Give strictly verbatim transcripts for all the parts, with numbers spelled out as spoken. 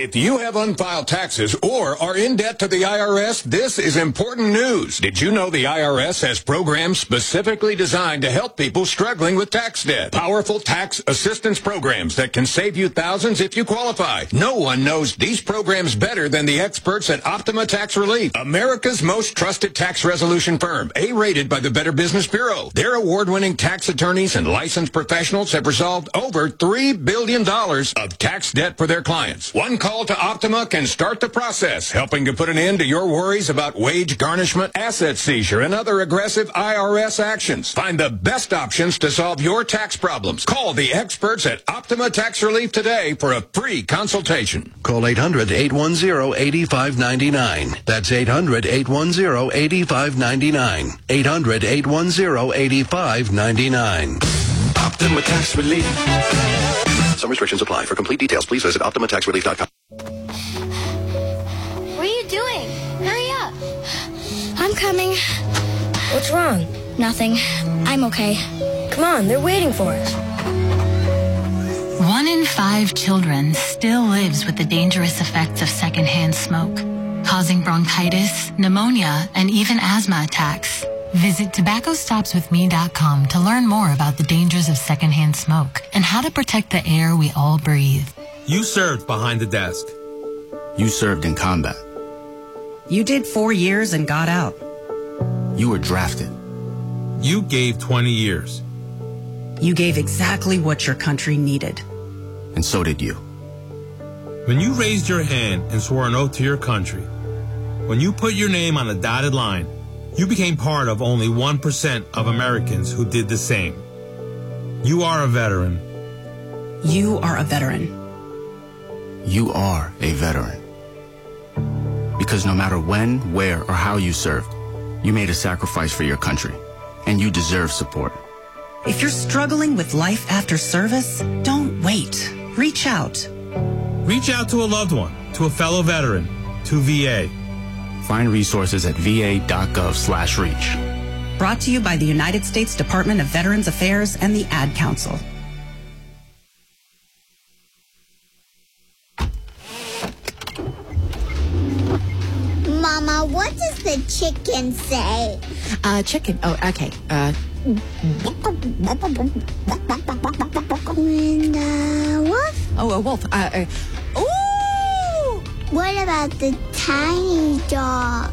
If you have unfiled taxes or are in debt to the I R S, this is important news. Did you know the I R S has programs specifically designed to help people struggling with tax debt? Powerful tax assistance programs that can save you thousands if you qualify. No one knows these programs better than the experts at Optima Tax Relief, America's most trusted tax resolution firm, A-rated by the Better Business Bureau. Their award-winning tax attorneys and licensed professionals have resolved over three billion dollars of tax debt for their clients. One call to Optima can start the process, helping to put an end to your worries about wage garnishment, asset seizure, and other aggressive I R S actions. Find the best options to solve your tax problems. Call the experts at Optima Tax Relief today for a free consultation. Call eight hundred, eight one zero, eight five nine nine. That's eight hundred, eight one zero, eight five nine nine. eight hundred, eight one zero, eight five nine nine. Optima Tax Relief. Some restrictions apply. For complete details, please visit Optima Tax Relief dot com. What are you doing? Hurry up. I'm coming. What's wrong? Nothing. I'm okay. Come on, they're waiting for us. One in five children still lives with the dangerous effects of secondhand smoke, causing bronchitis, pneumonia, and even asthma attacks. Visit tobacco stops with me dot com to learn more about the dangers of secondhand smoke and how to protect the air we all breathe. You served behind the desk. You served in combat. You did four years and got out. You were drafted. You gave twenty years. You gave exactly what your country needed. And so did you. When you raised your hand and swore an oath to your country, when you put your name on a dotted line, you became part of only one percent of Americans who did the same. You are a veteran. You are a veteran. You are a veteran. Because no matter when, where, or how you served, you made a sacrifice for your country, and you deserve support. If you're struggling with life after service, don't wait. Reach out. Reach out to a loved one, to a fellow veteran, to V A. Find resources at V A dot gov slash reach. Brought to you by the United States Department of Veterans Affairs and the Ad Council. Mama, what does the chicken say? Uh, chicken. Oh, okay. Uh. And, uh, wolf? Oh, a wolf. Uh, uh, ooh! What about the tiny dog?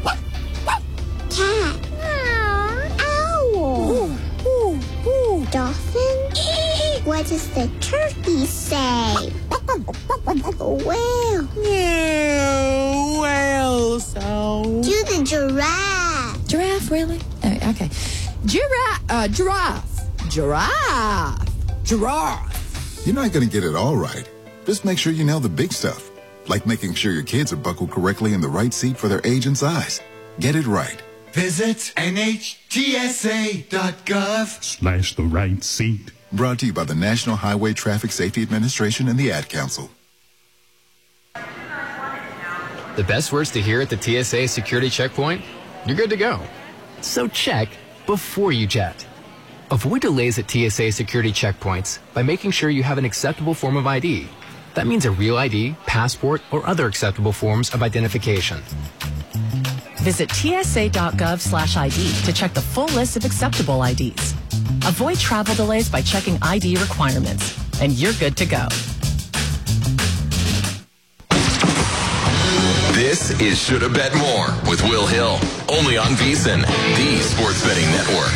Cat? Owl? Ooh, ooh, ooh. Dolphin? What does the turkey say? Whale? Yeah, whale sound. Do the giraffe. Giraffe, really? Uh, okay. Giraffe. Uh, giraffe. Giraffe. Giraffe. You're not going to get it all right. Just make sure you nail the big stuff, like making sure your kids are buckled correctly in the right seat for their age and size. Get it right. Visit N H T S A dot gov slash the right seat. Brought to you by the National Highway Traffic Safety Administration and the Ad Council. The best words to hear at the T S A security checkpoint? You're good to go. So check before you jet. Avoid delays at T S A security checkpoints by making sure you have an acceptable form of I D. That means a real I D, passport, or other acceptable forms of identification. Visit T S A dot gov slash I D to check the full list of acceptable I Ds. Avoid travel delays by checking I D requirements, and you're good to go. This is Shoulda Bet More with Will Hill, only on VSiN, the sports betting network.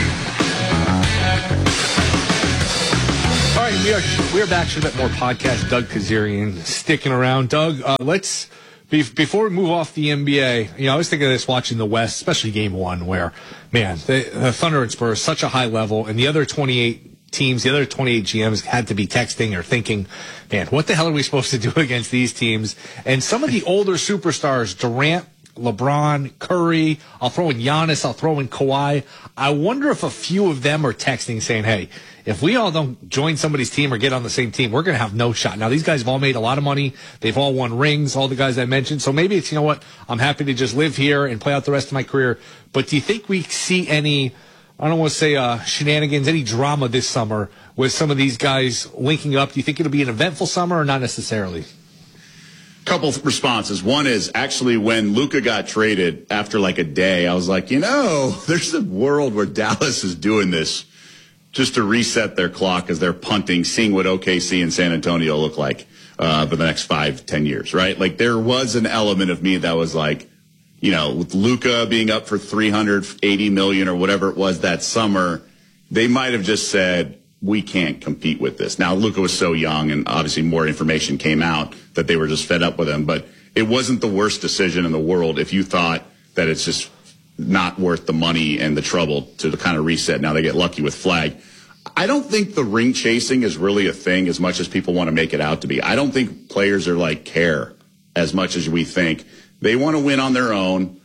All right, we are we are back. Shoulda Bet More podcast. Doug Kazarian sticking around. Doug, uh, let's be, before we move off the N B A. You know, I was thinking of this watching the West, especially Game One, where man, the, the Thunder and Spurs such a high level, and the other twenty-eight teams, the other twenty-eight G Ms had to be texting or thinking, man, what the hell are we supposed to do against these teams? And some of the older superstars, Durant, LeBron, Curry, I'll throw in Giannis, I'll throw in Kawhi. I wonder if a few of them are texting saying, hey, if we all don't join somebody's team or get on the same team, we're going to have no shot. Now, these guys have all made a lot of money. They've all won rings, all the guys I mentioned. So maybe it's, you know what, I'm happy to just live here and play out the rest of my career. But do you think we see any, I don't want to say uh, shenanigans, any drama this summer with some of these guys linking up? Do you think it'll be an eventful summer or not necessarily? Couple responses. One is actually when Luka got traded after like a day, I was like, you know, there's a world where Dallas is doing this just to reset their clock as they're punting, seeing what O K C and San Antonio look like uh, for the next five, ten years, right? Like there was an element of me that was like, you know, with Luka being up for three hundred eighty million or whatever it was that summer, they might have just said, we can't compete with this. Now, Luka was so young, and obviously more information came out that they were just fed up with him. But it wasn't the worst decision in the world if you thought that it's just not worth the money and the trouble to kind of reset. Now they get lucky with Flag. I don't think the ring chasing is really a thing as much as people want to make it out to be. I don't think players are like care as much as we think. They want to win on their own.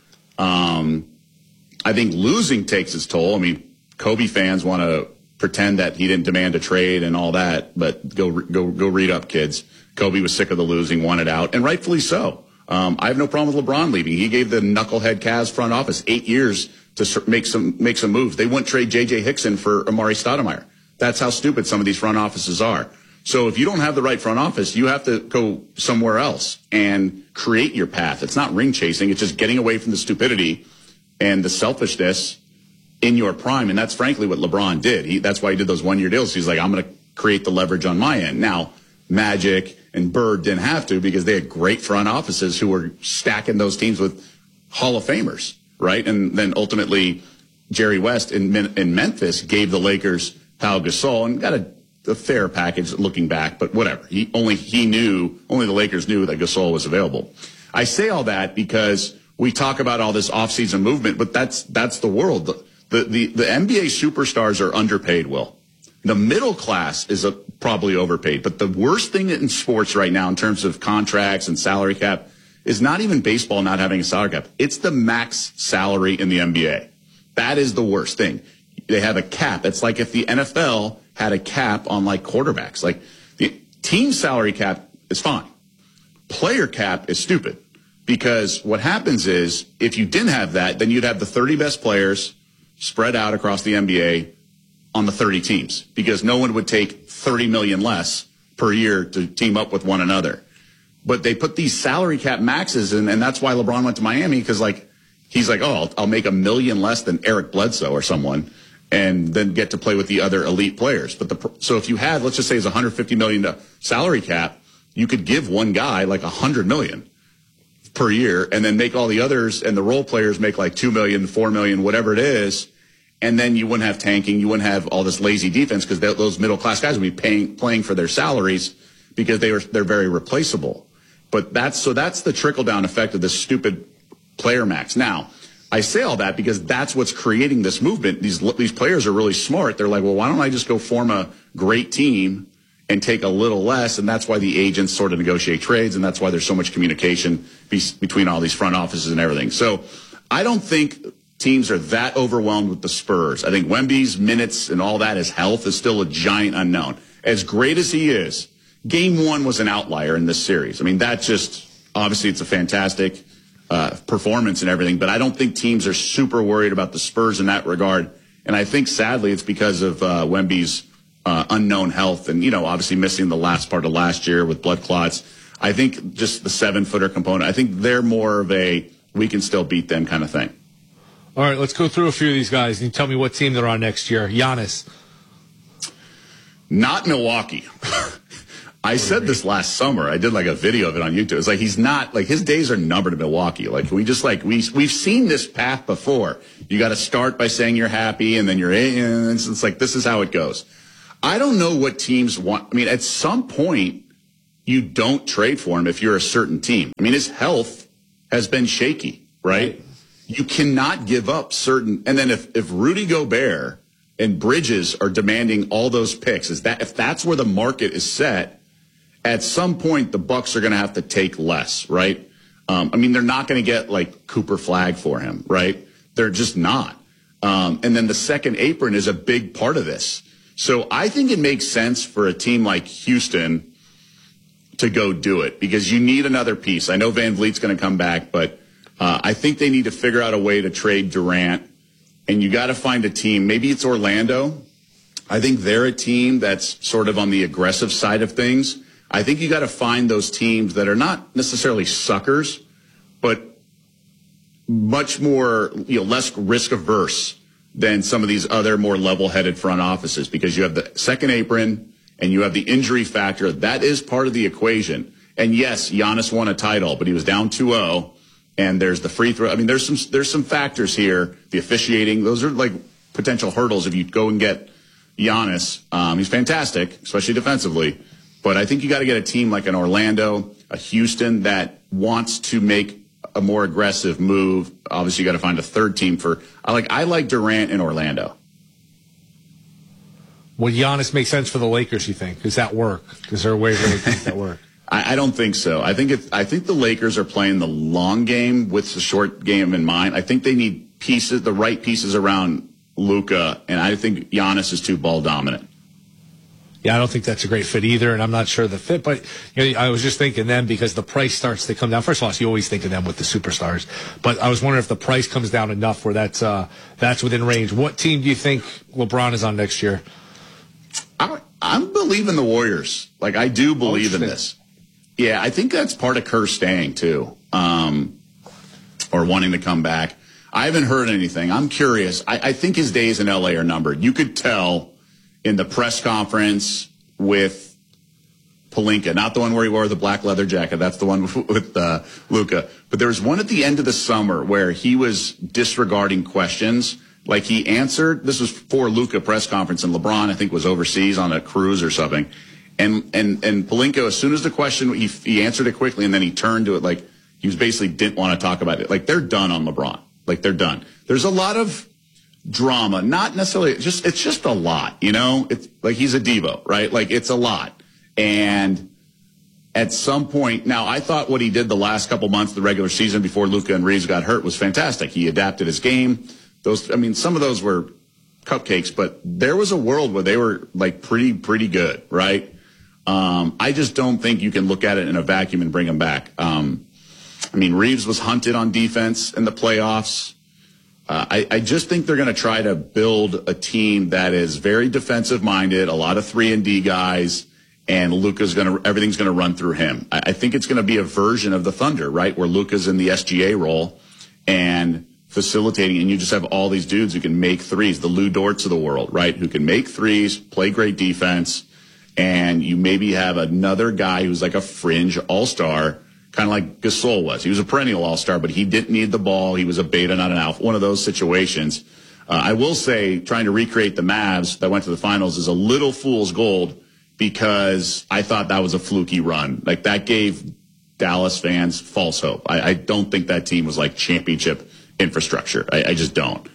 Um, I think losing takes its toll. I mean, Kobe fans want to pretend that he didn't demand a trade and all that, but go go go read up, kids. Kobe was sick of the losing, wanted out, and rightfully so. Um, I have no problem with LeBron leaving. He gave the knucklehead Cavs front office eight years to make some make some moves. They wouldn't trade J J Hickson for Amari Stoudemire. That's how stupid some of these front offices are. So if you don't have the right front office, you have to go somewhere else and create your path. It's not ring chasing. It's just getting away from the stupidity and the selfishness in your prime. And that's frankly what LeBron did. He, that's why he did those one-year deals. He's like, I'm going to create the leverage on my end. Now, Magic and Bird didn't have to because they had great front offices who were stacking those teams with Hall of Famers, right? And then ultimately, Jerry West in, in Memphis gave the Lakers Pau Gasol and got a, a fair package looking back, but whatever. He only he knew, only the Lakers knew that Gasol was available. I say all that because we talk about all this offseason movement, but that's that's the world. The, the, the, the N B A superstars are underpaid, Will. The middle class is a, probably overpaid, but the worst thing in sports right now in terms of contracts and salary cap is not even baseball not having a salary cap. It's the max salary in the N B A. That is the worst thing. They have a cap. It's like if the N F L had a cap on like quarterbacks. Like the team salary cap is fine. Player cap is stupid because what happens is if you didn't have that, then you'd have the thirty best players spread out across the N B A on the thirty teams because no one would take thirty million less per year to team up with one another. But they put these salary cap maxes in, and that's why LeBron went to Miami because like he's like, oh, I'll, I'll make a million less than Eric Bledsoe or someone, and then get to play with the other elite players. But the so if you had, let's just say, it's a one hundred fifty million dollars salary cap, you could give one guy like one hundred million dollars per year, and then make all the others and the role players make like two million dollars, four million dollars, whatever it is. And then you wouldn't have tanking. You wouldn't have all this lazy defense because those middle class guys would be paying, playing for their salaries because they were, they're very replaceable. But that's, so that's the trickle down effect of this stupid player max. Now, I say all that because that's what's creating this movement. These, these players are really smart. They're like, well, why don't I just go form a great team and take a little less? And that's why the agents sort of negotiate trades. And that's why there's so much communication be, between all these front offices and everything. So I don't think teams are that overwhelmed with the Spurs. I think Wemby's minutes and all that, his health is still a giant unknown. As great as he is, game one was an outlier in this series. I mean, that just, obviously it's a fantastic uh, performance and everything, but I don't think teams are super worried about the Spurs in that regard. And I think sadly it's because of uh, Wemby's uh, unknown health and, you know, obviously missing the last part of last year with blood clots. I think just the seven footer component, I think they're more of a, we can still beat them kind of thing. All right, let's go through a few of these guys and tell me what team they're on next year. Giannis. Not Milwaukee. I said this last summer. I did like a video of it on YouTube. It's like he's not, like his days are numbered in Milwaukee. Like we just like, we, we've seen this path before. You got to start by saying you're happy and then you're in. And it's, it's like, this is how it goes. I don't know what teams want. I mean, at some point, you don't trade for him if you're a certain team. I mean, his health has been shaky, right? right. You cannot give up certain, and then if, if Rudy Gobert and Bridges are demanding all those picks, is that if that's where the market is set, at some point the Bucks are going to have to take less, right? Um, I mean, they're not going to get like Cooper Flag for him, right? They're just not. Um, and then the second apron is a big part of this. So I think it makes sense for a team like Houston to go do it because you need another piece. I know Van Vliet's going to come back, but Uh, I think they need to figure out a way to trade Durant, and you got to find a team. Maybe it's Orlando. I think they're a team that's sort of on the aggressive side of things. I think you got to find those teams that are not necessarily suckers, but much more, you know, less risk averse than some of these other more level-headed front offices, because you have the second apron and you have the injury factor. That is part of the equation. And yes, Giannis won a title, but he was down two oh, and there's the free throw. I mean, there's some there's some factors here. The officiating, those are like potential hurdles if you go and get Giannis. Um, he's fantastic, especially defensively. But I think you got to get a team like an Orlando, a Houston that wants to make a more aggressive move. Obviously, you got to find a third team for. I like I like Durant in Orlando. Would Giannis make sense for the Lakers, you think? Does that work? Is there a way to make that work? I, I don't think so. I think if I think the Lakers are playing the long game with the short game in mind. I think they need pieces, the right pieces around Luka, and I think Giannis is too ball dominant. Yeah, I don't think that's a great fit either, and I'm not sure the fit. But you know, I was just thinking them because the price starts to come down. First of all, you always think of them with the superstars, but I was wondering if the price comes down enough where that's uh, that's within range. What team do you think LeBron is on next year? I, I'm believing the Warriors. Like, I do believe in this. Yeah, I think that's part of Kerr staying, too, um, or wanting to come back. I haven't heard anything. I'm curious. I, I think his days in L A are numbered. You could tell in the press conference with Pelinka, not the one where he wore the black leather jacket. That's the one with uh, Luka. But there was one at the end of the summer where he was disregarding questions. Like, he answered, this was for Luka press conference, and LeBron, I think, was overseas on a cruise or something. And and and Pelinka, as soon as the question, he, he answered it quickly, and then he turned to it like he was basically didn't want to talk about it. Like, they're done on LeBron. Like, they're done. There's a lot of drama, not necessarily, just it's just a lot, you know? It's like he's a Devo, right? Like, it's a lot. And at some point, now, I thought what he did the last couple months, the regular season before Luka and Reeves got hurt, was fantastic. He adapted his game. Those, I mean, some of those were cupcakes, but there was a world where they were like pretty, pretty good, right? Um, I just don't think you can look at it in a vacuum and bring them back. Um, I mean, Reeves was hunted on defense in the playoffs. Uh, I, I just think they're going to try to build a team that is very defensive minded, a lot of three and D guys, and Luka's going to, everything's going to run through him. I, I think it's going to be a version of the Thunder, right? Where Luka's in the S G A role and facilitating, and you just have all these dudes who can make threes, the Lou Dorts of the world, right? Who can make threes, play great defense, and you maybe have another guy who's like a fringe all-star, kind of like Gasol was. He was a perennial all-star, but he didn't need the ball. He was a beta, not an alpha. One of those situations. Uh, I will say, trying to recreate the Mavs that went to the finals is a little fool's gold, because I thought that was a fluky run. Like, that gave Dallas fans false hope. I, I don't think that team was like championship infrastructure. I, I just don't.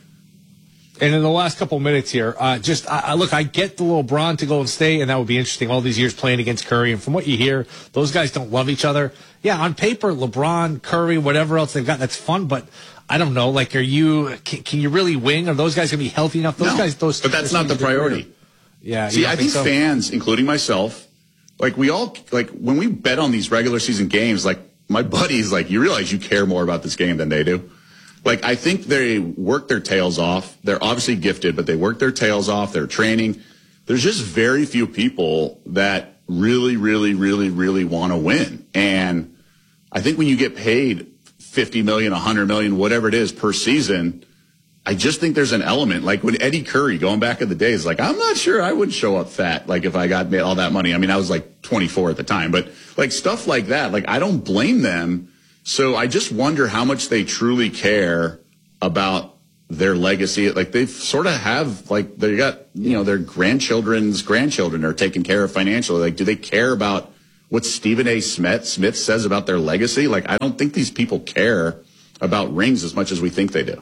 And in the last couple of minutes here, uh, just I, I look, I get the LeBron to go and stay, and that would be interesting. All these years playing against Curry, and from what you hear, those guys don't love each other. Yeah, on paper, LeBron, Curry, whatever else they've got, that's fun. But I don't know. Like, are you? Can, can you really win? Are those guys going to be healthy enough? Those no, guys, those. But that's not the priority. Yeah. See, I think, think so? fans, including myself, like we all, like when we bet on these regular season games, like my buddies, like you realize you care more about this game than they do. Like, I think they work their tails off. They're obviously gifted, but they work their tails off. They're training. There's just very few people that really, really, really, really want to win. And I think when you get paid fifty million dollars, one hundred million dollars, whatever it is per season, I just think there's an element. Like when Eddie Curry, going back in the days, like, I'm not sure I would show up fat, like if I got all that money. I mean, I was like twenty-four at the time, but like stuff like that, like I don't blame them. So I just wonder how much they truly care about their legacy. Like they sort of have, like they got, you know, their grandchildren's grandchildren are taken care of financially. Like, do they care about what Stephen A. Smith, Smith says about their legacy? Like, I don't think these people care about rings as much as we think they do.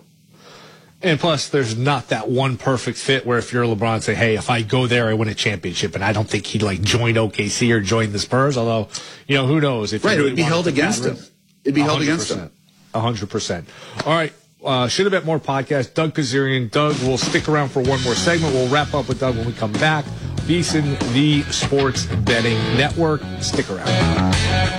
And plus, there's not that one perfect fit where if you're LeBron, say, hey, if I go there, I win a championship. And I don't think he'd like join O K C or join the Spurs. Although, you know, who knows? If right, really it would be held against him. It'd be held against him. A hundred percent. All right. Uh, Should Have Bet More podcast. Doug Kezirian. Doug will stick around for one more segment. We'll wrap up with Doug when we come back. VSiN, the Sports Betting Network. Stick around.